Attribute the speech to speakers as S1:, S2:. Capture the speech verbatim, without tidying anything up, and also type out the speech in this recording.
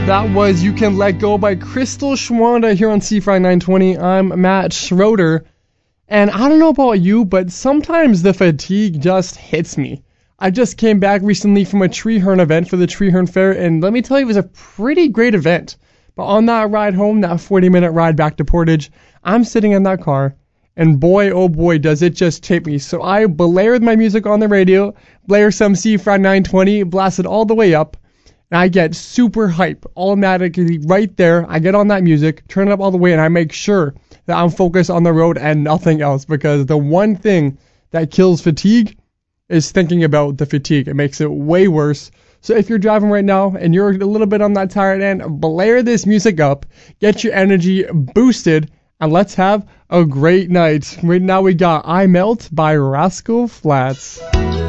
S1: That was You Can Let Go by Crystal Schwanda here on C F R nine twenty. I'm Matt Schroeder. And I don't know about you, but sometimes the fatigue just hits me. I just came back recently from a tree hern event for the Tree Hern Fair, and let me tell you, it was a pretty great event. But on that ride home, that forty minute ride back to Portage, I'm sitting in that car, and boy, oh boy, does it just hit me. So I blared my music on the radio, blare some C F R nine twenty, blasted all the way up, and I get super hype, automatically right there. I get on that music, turn it up all the way, and I make sure that I'm focused on the road and nothing else, because the one thing that kills fatigue is thinking about the fatigue. It makes it way worse. So if you're driving right now and you're a little bit on that tired end, blare this music up, get your energy boosted, and let's have a great night. Right now we got I Melt by Rascal Flatts.